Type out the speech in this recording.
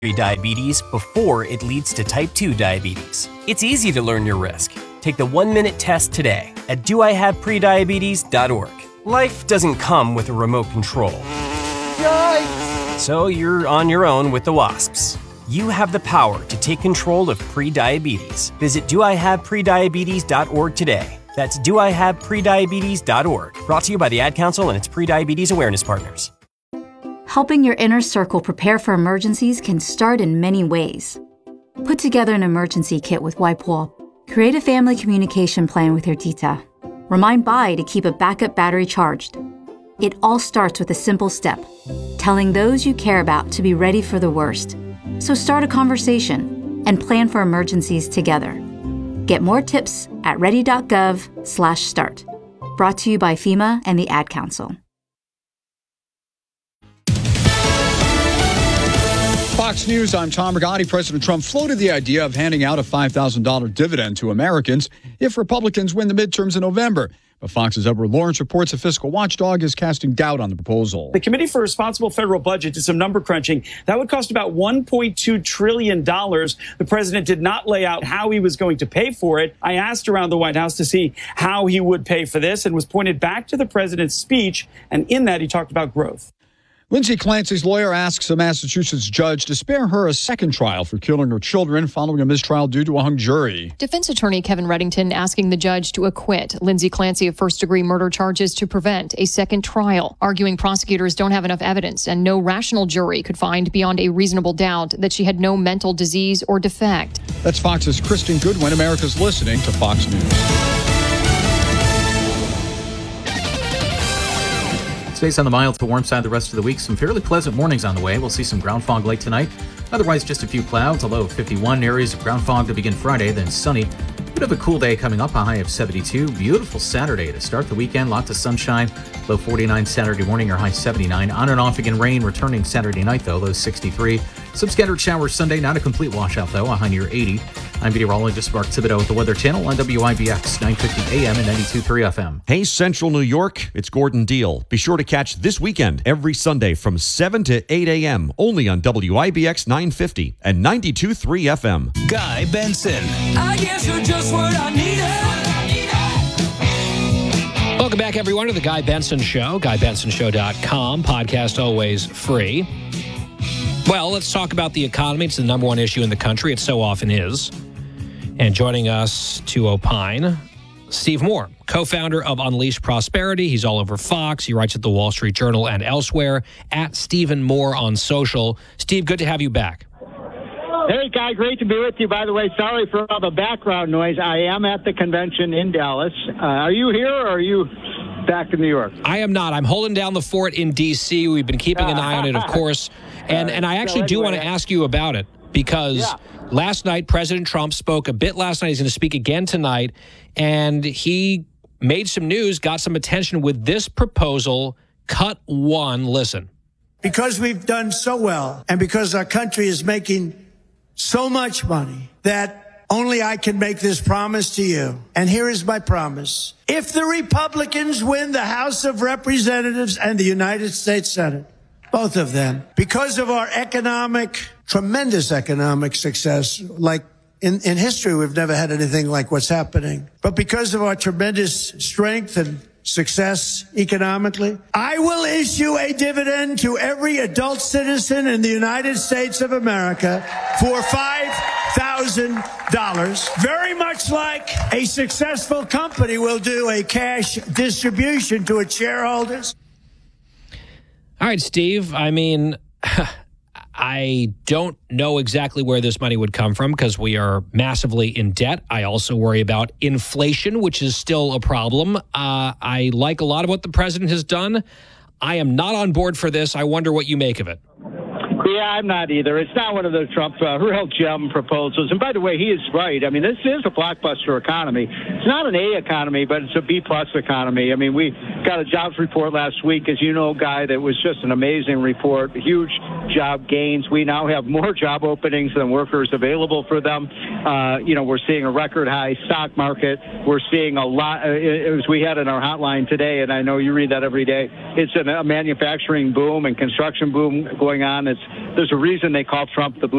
Diabetes before it leads to type 2 diabetes. It's easy to learn your risk. Take the 1-minute test today at doihaveprediabetes.org. Life doesn't come with a remote control. Yikes! So you're on your own with the WASPs. You have the power to take control of prediabetes. Visit doihaveprediabetes.org today. That's doihaveprediabetes.org. Brought to you by the Ad Council and its Prediabetes Awareness Partners. Helping your inner circle prepare for emergencies can start in many ways. Put together an emergency kit with Wipewool. Create a family communication plan with your tita. Remind Bai to keep a backup battery charged. It all starts with a simple step, telling those you care about to be ready for the worst. So start a conversation and plan for emergencies together. Get more tips at ready.gov/start. Brought to you by FEMA and the Ad Council. Fox News, I'm Tom Rigotti. President Trump floated the idea of handing out a $5,000 dividend to Americans if Republicans win the midterms in November. But Fox's Edward Lawrence reports a fiscal watchdog is casting doubt on the proposal. The Committee for Responsible Federal Budget did some number crunching. That would cost about $1.2 trillion. The president did not lay out how he was going to pay for it. I asked around the White House to see how he would pay for this and was pointed back to the president's speech. And in that, he talked about growth. Lindsay Clancy's lawyer asks a Massachusetts judge to spare her a second trial for killing her children following a mistrial due to a hung jury. Defense attorney Kevin Reddington asking the judge to acquit Lindsay Clancy of first-degree murder charges to prevent a second trial, arguing prosecutors don't have enough evidence and no rational jury could find beyond a reasonable doubt that she had no mental disease or defect. That's Fox's Kristen Goodwin. America's listening to Fox News. Stays on the mild to warm side the rest of the week. Some fairly pleasant mornings on the way. We'll see some ground fog late tonight. Otherwise, just a few clouds, a low of 51. Areas of ground fog to begin Friday, then sunny. Bit of a cool day coming up, a high of 72. Beautiful Saturday to start the weekend. Lots of sunshine. Low 49 Saturday morning, or high 79. On and off again rain returning Saturday night, though. Low 63. Some scattered showers Sunday. Not a complete washout, though. A high near 80. I'm meteorologist Mark Thibodeau with the Weather Channel on WIBX 950 AM and 92.3 FM. Hey, Central New York, it's Gordon Deal. Be sure to catch This Weekend every Sunday from 7 to 8 a.m. only on WIBX 950 and 92.3 FM. Guy Benson. I guess you're just what I needed. Welcome back, everyone, to the Guy Benson Show. GuyBensonShow.com. Podcast always free. Well, let's talk about the economy. It's the number one issue in the country. It so often is. And joining us to opine, Steve Moore, co-founder of Unleash Prosperity. He's all over Fox. He writes at the Wall Street Journal and elsewhere, at Stephen Moore on social. Steve, good to have you back. Hey, Guy, great to be with you. By the way, sorry for all the background noise. I am at the convention in Dallas. Are you here or are you back in New York? I am not. I'm holding down the fort in D.C. We've been keeping an eye on it, of course. And I actually do want to ask you about it because last night, President Trump spoke a bit last night. He's going to speak again tonight. And he made some news, got some attention with this proposal, Cut 1. Listen. Because we've done so well and because our country is making so much money that only I can make this promise to you. And here is my promise. If the Republicans win the House of Representatives and the United States Senate, both of them, because of our tremendous economic success, like in history, we've never had anything like what's happening. But because of our tremendous strength and success economically, I will issue a dividend to every adult citizen in the United States of America for $5,000, very much like a successful company will do a cash distribution to its shareholders. All right, Steve, I mean, I don't know exactly where this money would come from because we are massively in debt. I also worry about inflation, which is still a problem. I like a lot of what the president has done. I am not on board for this. I wonder what you make of it. Yeah, I'm not either. It's not one of those Trump real gem proposals. And by the way, he is right. I mean, this is a blockbuster economy. It's not an A economy, but it's a B-plus economy. I mean, we got a jobs report last week, as you know, Guy, that was just an amazing report, huge job gains. We now have more job openings than workers available for them. We're seeing a record high stock market. We're seeing a lot, as we had in our hotline today, and I know you read that every day. It's a manufacturing boom and construction boom going on. There's a reason they call Trump the blue